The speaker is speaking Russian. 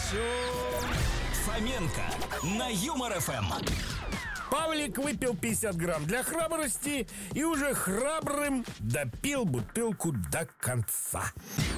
Фоменко на Юмор ФМ. Павлик выпил 50 грамм для храбрости и уже храбрым допил бутылку до конца.